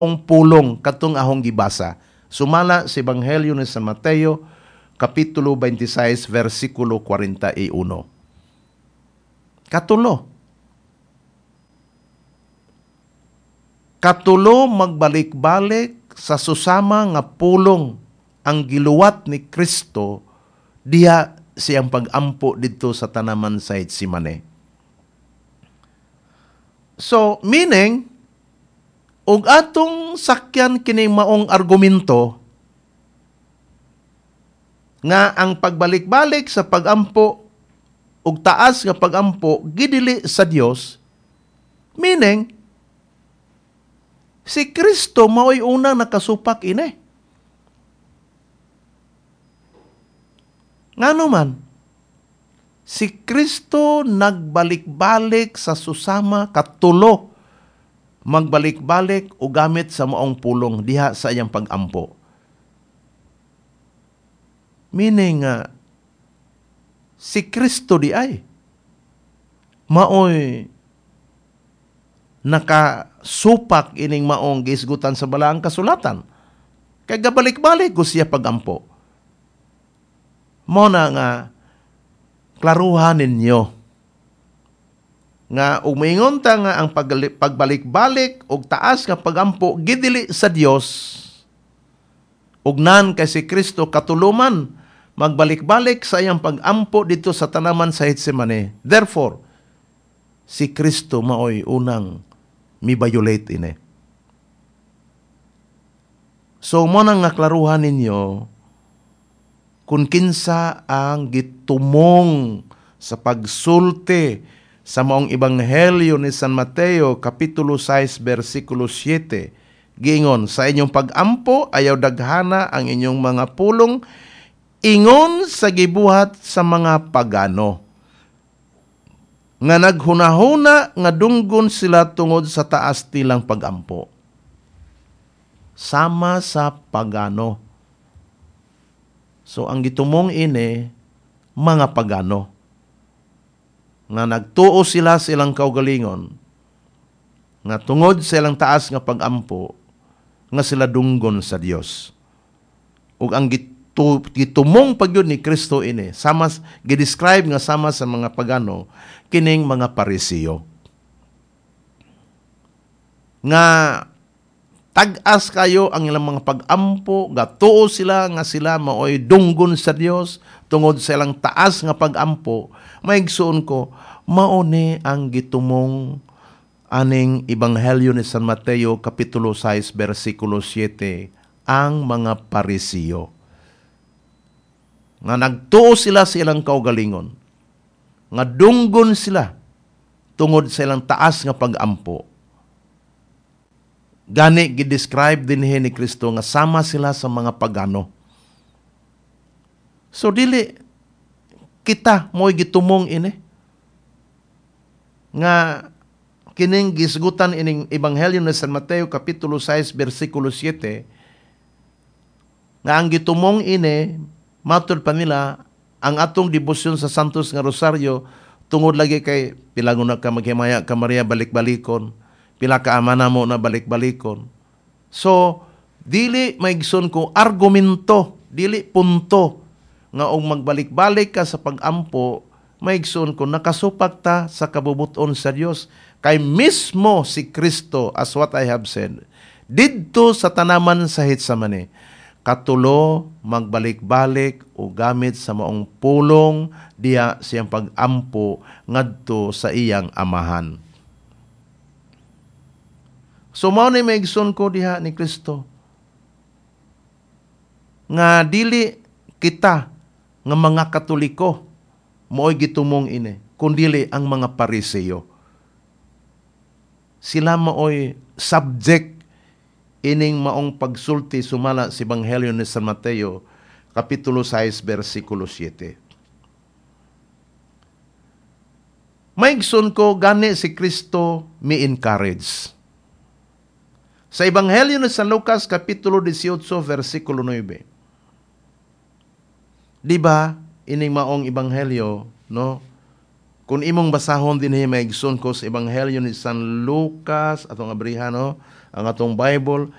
pulong katong ahong gibasa. Sumala sa Ebanghelyo ni San Mateo, Kapitulo 26, versikulo 41. Katulo. Katulo magbalik-balik sa susama nga pulong ang giluwat ni Kristo diha siyang pag-ampo dito sa tanaman sa Getsemane. So, meaning, ug atong sakyan kini maong argumento nga ang pagbalik-balik sa pag-ampo ug taas nga pag-ampo gidili sa Dios, meaning si Kristo mao'y unang nakasupak ini. Ngano man, si Kristo nagbalik-balik sa susama katulo, magbalik-balik o gamit sa maong pulong diha sa iyang pag-ampo. Meaning si Kristo di ay maoy nakasupak ining maong gisgutan sa balaang kasulatan. Kay gabalik-balik ko siya pag-ampo. Mo na nga klaruhan ninyo nga umingon ta nga ang pagbalik-balik og taas nga pag-ampo gidili sa Dios ug nan kay si Kristo katuluman magbalik-balik sa iyang pag-ampo dito sa tanaman sa Getsemane. Therefore, si Kristo maoy unang mi-violate ini. So, mo nang naklaruhan ninyo kung kinsa ang gitumong sa pagsulti sa maong Ebanghelyo ni San Mateo, Kapitulo 6, versikulo 7. Giingon, sa inyong pag-ampo, ayaw daghana ang inyong mga pulong, ingon sa gibuhat sa mga pagano. Nga naghunahuna, nga dunggon sila tungod sa taas tilang pag-ampo. Sama sa pagano. So, ang gitumong ini, mga pagano. Nga nagtuo sila silang kaugalingon, nga tungod sa ilang taas nga pag-ampo, nga sila dunggon sa Dios. Ug ang gitumong pagyud ni Kristo ini, sama gidescribe nga sama sa mga pagano, kining mga Parisiyo. Nga tag-as kayo ang ilang mga pag-ampo, gatuo sila nga sila maoy dunggon sa Dios tungod sa ilang taas nga pag-ampo. Maigsuon ko, mauni ang gitumong aning Ebanghelyo ni San Mateo, Kapitulo 6, versikulo 7, ang mga Parisiyo. Nga nagtuo sila sa ilang kaugalingon, nga dunggon sila tungod sa ilang taas nga pag-ampo. Gani gidescribe din ni Kristo nga sama sila sa mga pagano. So dili kita mo'y gitumong ini nga kining gisgutan ining Ebanghelyo ni San Mateo, Kapitulo 6, versikulo 7, nga ang gitumong ini matod pa nila ang atong debosyon sa Santos nga Rosario tungod lagi kay pilangon na ka maghimaya ka Maria balik-balikon, pila ka ama na mo na balik-balikon. So, dili maigsoon ko argumento, dili punto nga og magbalik-balik ka sa pag-ampo, maigsoon ko nakasupak ta sa kabubuton sa Dios. Kay mismo si Kristo, as what I have said, didto sa tanaman sa Getsemane, katulo magbalik-balik o gamit sa maong pulong diya siyang pag-ampo ngadto sa iyang amahan. So mao ni maigsoon ko diha ni Kristo nga dili kita nga mga Katoliko mo'y gitumong ini, kundili ang mga Parisiyo. Sila maoy subject ining maong pagsulti sumala sa Ebanghelyo ni San Mateo, Kapitulo 6, versikulo 7. Maigsoon ko gani si Kristo mi-encourage. Sa Ebanghelyo ni San Lucas, Kapitulo 18, versikulo 9. Diba, ining maong Ebanghelyo, no? Kung imong basahon din maigsoon ko sa Ebanghelyo ni San Lucas, atong abrihan, no? Ang atong Bible,